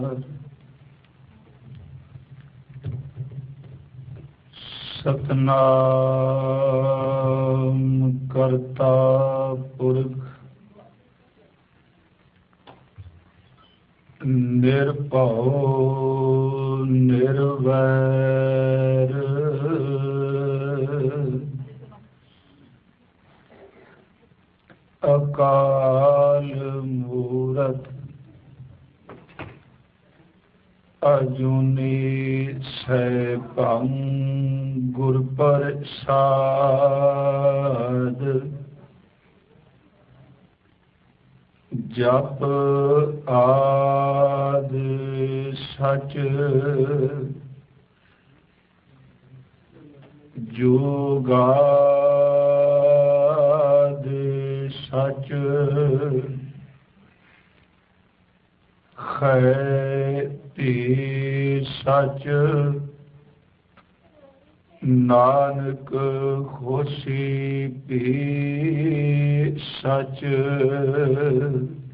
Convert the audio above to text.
ਸਤਨਾਮ ਕਰਤਾ ਪੁਰਖ ਨਿਰਭਉ ਨਿਰਵੈਰ ਅਕਾਲ ਮੂਰਤ ਅਜੂਨੀ ਸੈਭੰ ਗੁਰ ਪ੍ਰਸਾਦ ਜਪ ਆਦਿ ਸਚ ਜੁਗਾਦਿ ਸਚ ਖੈਤੀ ਸਚ ਨਾਨਕ ਹੋਸੀ ਭੀ ਸਚ